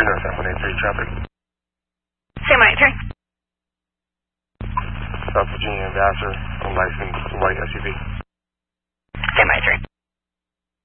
North 183 traffic. Sam 183. South Virginia Ambassador, unlicensed white